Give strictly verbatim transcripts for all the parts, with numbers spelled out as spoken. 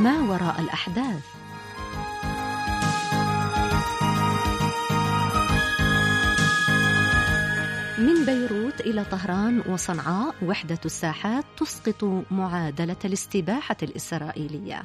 ما وراء الأحداث. من بيروت إلى طهران وصنعاء، وحدة الساحات تسقط معادلة الاستباحة الإسرائيلية.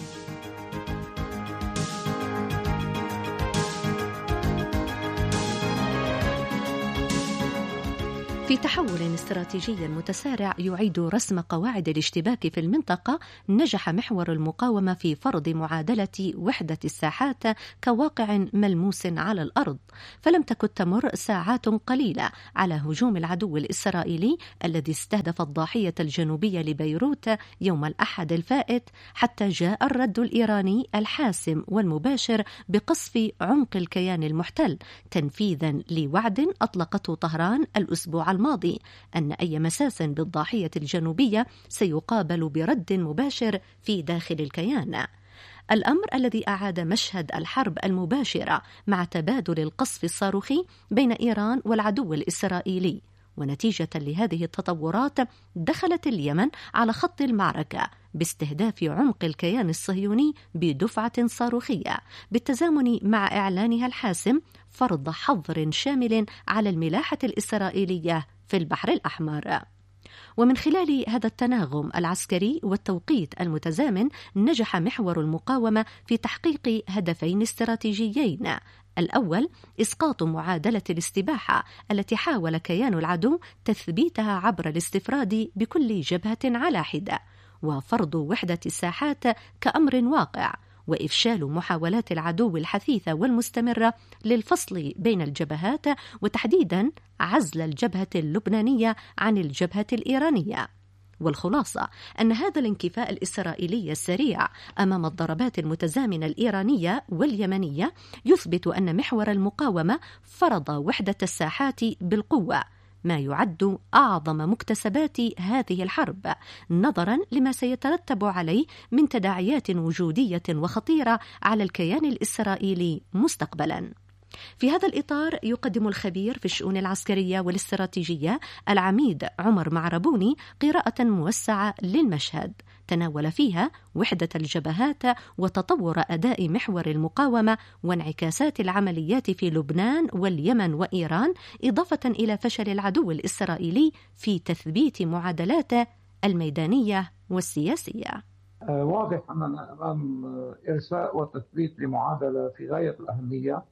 في تحول استراتيجي متسارع يعيد رسم قواعد الاشتباك في المنطقة، نجح محور المقاومة في فرض معادلة وحدة الساحات كواقع ملموس على الأرض، فلم تكن تمر ساعات قليلة على هجوم العدو الإسرائيلي الذي استهدف الضاحية الجنوبية لبيروت يوم الأحد الفائت، حتى جاء الرد الإيراني الحاسم والمباشر بقصف عمق الكيان المحتل، تنفيذا لوعد أطلقته طهران الأسبوع الماضي أن أي مساس بالضاحية الجنوبية سيقابل برد مباشر في داخل الكيان. الأمر الذي أعاد مشهد الحرب المباشرة مع تبادل القصف الصاروخي بين إيران والعدو الإسرائيلي. ونتيجة لهذه التطورات دخلت اليمن على خط المعركة باستهداف عمق الكيان الصهيوني بدفعة صاروخية، بالتزامن مع إعلانها الحاسم فرض حظر شامل على الملاحة الإسرائيلية في البحر الأحمر. ومن خلال هذا التناغم العسكري والتوقيت المتزامن نجح محور المقاومة في تحقيق هدفين استراتيجيين: الأول إسقاط معادلة الاستباحة التي حاول كيان العدو تثبيتها عبر الاستفراد بكل جبهة على حدة، وفرض وحدة الساحات كأمر واقع، وإفشال محاولات العدو الحثيثة والمستمرة للفصل بين الجبهات، وتحديدا عزل الجبهة اللبنانية عن الجبهة الإيرانية. والخلاصة أن هذا الانكفاء الإسرائيلي السريع أمام الضربات المتزامنة الإيرانية واليمنية يثبت أن محور المقاومة فرض وحدة الساحات بالقوة، ما يعد أعظم مكتسبات هذه الحرب نظرا لما سيترتب عليه من تداعيات وجودية وخطيرة على الكيان الإسرائيلي مستقبلا. في هذا الإطار يقدم الخبير في الشؤون العسكرية والاستراتيجية العميد عمر معربوني قراءة موسعة للمشهد تناول فيها وحدة الجبهات وتطور أداء محور المقاومة وانعكاسات العمليات في لبنان واليمن وإيران، إضافة إلى فشل العدو الإسرائيلي في تثبيت معادلاته الميدانية والسياسية. واضح أننا أمام إرساء وتثبيت لمعادلة في غاية الأهمية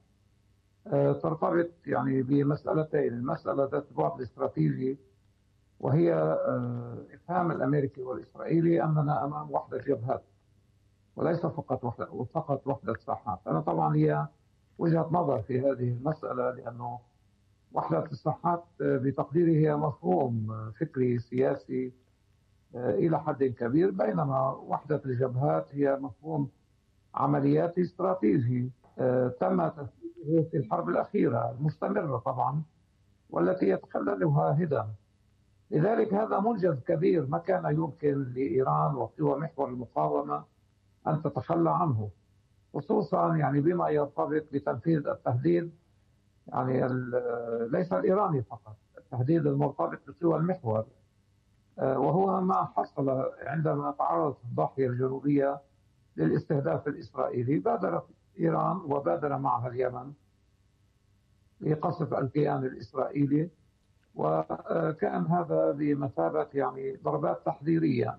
ترتبط يعني بمسألتين: المسألة ذات البعد الاستراتيجي وهي إفهام الأمريكي والإسرائيلي أننا أمام وحدة جبهات وليس فقط وحدة فقط وحدة ساحات. أنا طبعا هي وجهة نظر في هذه المسألة، لأنه وحدة الساحات بتقديري هي مفهوم فكري سياسي إلى حد كبير، بينما وحدة الجبهات هي مفهوم عملياتي استراتيجي تم تنفيذه في الحرب الأخيرة المستمرة طبعا والتي يتخللها هدم. لذلك هذا منجز كبير ما كان يمكن لإيران وقوى محور المقاومة أن تتخلى عنه، خصوصا يعني بما يرتبط بتنفيذ التهديد يعني ليس الإيراني فقط، التهديد المرتبط بقوى المحور، وهو ما حصل عندما تعرضت الضاحية الجنوبية للاستهداف الإسرائيلي. بادرت إيران وبادر معها اليمن لقصف الكيان الإسرائيلي، وكان هذا بمثابة يعني ضربات تحذيرية.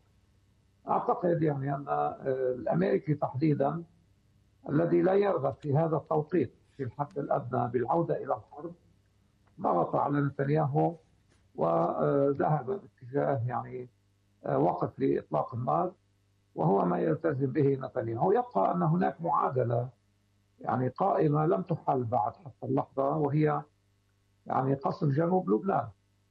أعتقد يعني أن الأمريكي تحديدا الذي لا يرغب في هذا التوقيت في الحد الأدنى بالعودة إلى الحرب ضغط على نتنياهو وذهب باتجاه يعني وقف لإطلاق النار، وهو ما يلتزم به نتنياهو. يبقى أن هناك معادلة يعني قائمة لم تحل بعد حتى اللحظة، وهي يعني قصف جنوب لبنان.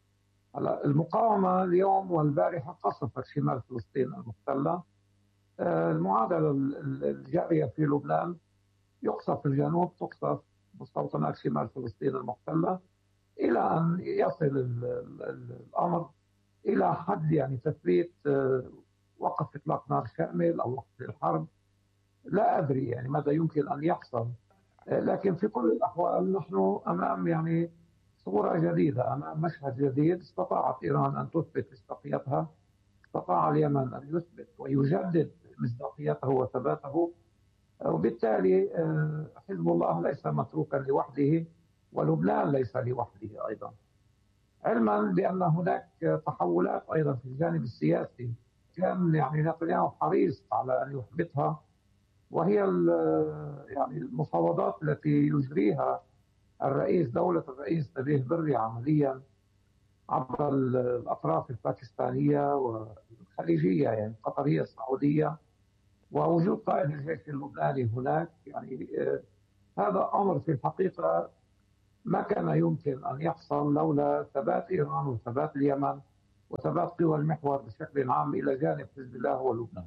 المقاومة اليوم والبارحة قصفت شمال فلسطين المحتلة. المعادلة الجارية في لبنان يقصف الجنوب، تقصف مستوطنات شمال فلسطين المحتلة، إلى أن يصل الأمر إلى حد يعني تثبيت وقف إطلاق نار شامل أو وقف الحرب. لا أدري يعني ماذا يمكن أن يحصل، لكن في كل الأحوال نحن أمام يعني صورة جديدة، أمام مشهد جديد. استطاعت إيران أن تثبت مصداقيتها، استطاع اليمن أن يثبت ويجدد مصداقيته وثباته. وبالتالي حزب الله ليس متروكا لوحده، ولبنان ليس لوحده أيضا، علما بأن هناك تحولات أيضا في الجانب السياسي كان يعني نتنياهو حريص على أن يحبطها، وهي يعني المفاوضات التي يجريها الرئيس دولة الرئيس نبيه بري عمليا عبر الأطراف الباكستانية والخليجية، يعني القطرية السعودية، ووجود قائد الجيش اللبناني هناك. يعني هذا أمر في الحقيقة ما كان يمكن أن يحصل لولا ثبات إيران وثبات اليمن وثبات قوى المحور بشكل عام إلى جانب حزب الله ولبنان.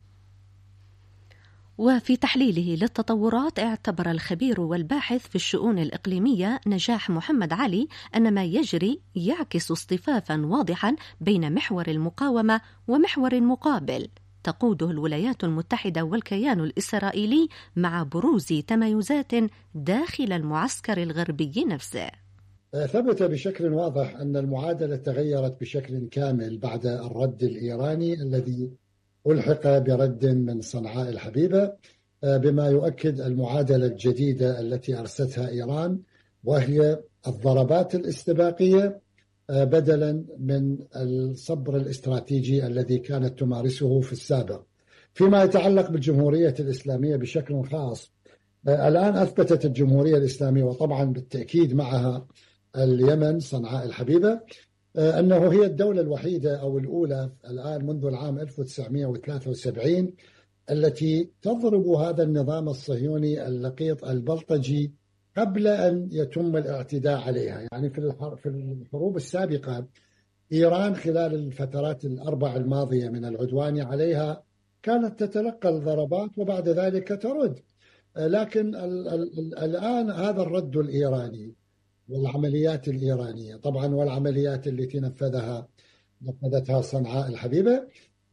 وفي تحليله للتطورات، اعتبر الخبير والباحث في الشؤون الإقليمية نجاح محمد علي أن ما يجري يعكس اصطفافا واضحا بين محور المقاومة ومحور مقابل تقوده الولايات المتحدة والكيان الإسرائيلي، مع بروز تمايزات داخل المعسكر الغربي نفسه. ثبت بشكل واضح أن المعادلة تغيرت بشكل كامل بعد الرد الإيراني الذي ألحق برد من صنعاء الحبيبة، بما يؤكد المعادلة الجديدة التي أرستها إيران، وهي الضربات الاستباقية بدلا من الصبر الاستراتيجي الذي كانت تمارسه في السابق. فيما يتعلق بالجمهورية الإسلامية بشكل خاص، الآن أثبتت الجمهورية الإسلامية، وطبعا بالتأكيد معها اليمن صنعاء الحبيبة، أنه هي الدولة الوحيدة أو الأولى الآن منذ العام ألف وتسعمائة وثلاثة وسبعين التي تضرب هذا النظام الصهيوني اللقيط البلطجي قبل أن يتم الاعتداء عليها. يعني في الحروب السابقة إيران خلال الفترات الأربع الماضية من العدوان عليها كانت تتلقى الضربات وبعد ذلك ترد، لكن الآن هذا الرد الإيراني والعمليات الإيرانية طبعا والعمليات التي نفذها نفذتها صنعاء الحبيبة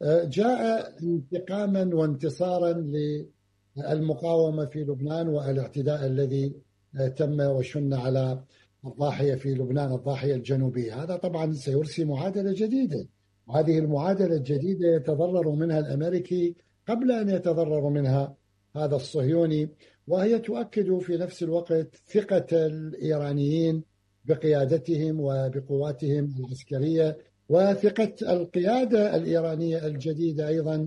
جاء انتقاما وانتصارا للمقاومة في لبنان والاعتداء الذي تم وشن على الضاحية في لبنان، الضاحية الجنوبية. هذا طبعا سيرسي معادلة جديدة، وهذه المعادلة الجديدة يتضرر منها الأمريكي قبل أن يتضرر منها هذا الصهيوني، وهي تؤكد في نفس الوقت ثقة الإيرانيين بقيادتهم وبقواتهم العسكرية، وثقة القيادة الإيرانية الجديدة أيضا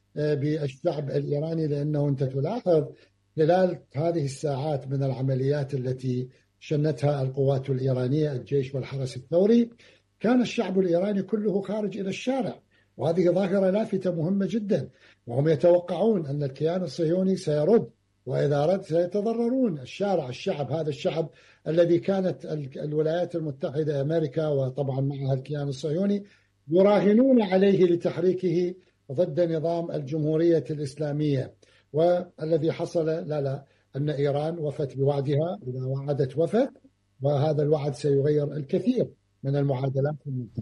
بالشعب الإيراني. لأنه أنت تلاحظ خلال هذه الساعات من العمليات التي شنتها القوات الإيرانية الجيش والحرس الثوري، كان الشعب الإيراني كله خارج إلى الشارع، وهذه ظاهرة لافتة مهمة جدا، وهم يتوقعون أن الكيان الصهيوني سيرد، وإذا رد سيتضررون. الشارع الشعب هذا الشعب الذي كانت الولايات المتحدة أمريكا وطبعا معها الكيان الصهيوني يراهنون عليه لتحريكه ضد نظام الجمهورية الإسلامية، والذي حصل لا لا أن إيران وفت بوعدها، إذا وعدت وفت، وهذا الوعد سيغير الكثير من المعادلات المنطقة.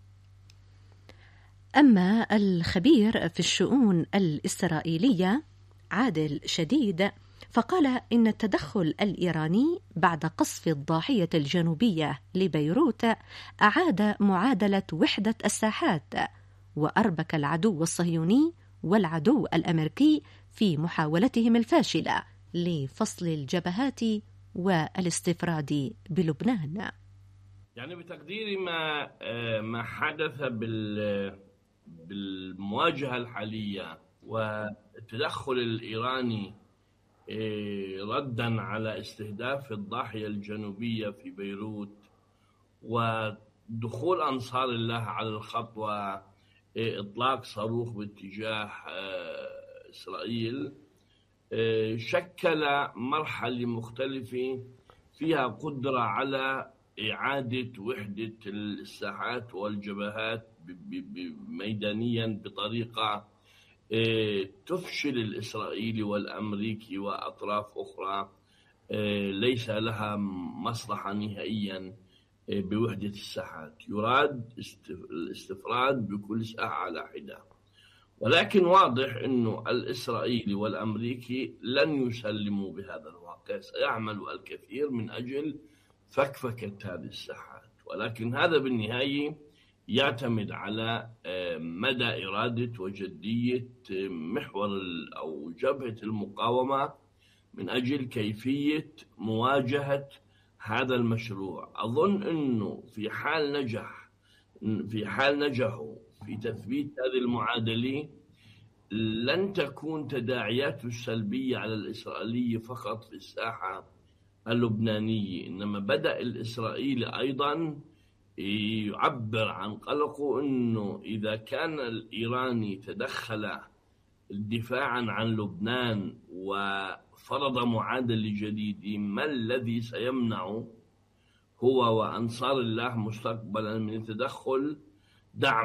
أما الخبير في الشؤون الإسرائيلية عادل شديد فقال إن التدخل الإيراني بعد قصف الضاحية الجنوبية لبيروت أعاد معادلة وحدة الساحات، وأربك العدو الصهيوني والعدو الأمريكي في محاولتهم الفاشلة لفصل الجبهات والاستفراد بلبنان. يعني بتقديري ما ما حدث بال بالمواجهة الحالية والتدخل الإيراني ردا على استهداف الضاحية الجنوبية في بيروت ودخول أنصار الله على الخط وإطلاق صاروخ باتجاه إسرائيل شكل مرحلة مختلفة فيها قدرة على إعادة وحدة الساحات والجبهات ميدانيا بطريقة تفشل الإسرائيلي والأمريكي وأطراف أخرى ليس لها مصلحة نهائيا بوحدة الساحات. يراد الاستفراد بكل ساحة على حدة، ولكن واضح أنه الإسرائيلي والأمريكي لن يسلموا بهذا الواقع، سيعملوا الكثير من أجل فكفكة هذه الساحات، ولكن هذا بالنهاية يعتمد على مدى إرادة وجدية محور أو جبهة المقاومة من أجل كيفية مواجهة هذا المشروع. أظن أنه في حال نجح في حال نجحوا في تثبيت هذه المعادلة لن تكون تداعياته السلبية على الإسرائيلي فقط في الساحة اللبنانية، إنما بدأ الإسرائيلي أيضا يعبر عن قلقه أنه إذا كان الإيراني تدخل دفاعا عن لبنان وفرض معادلة جديدة، ما الذي سيمنع هو وأنصار الله مستقبلا من التدخل دعم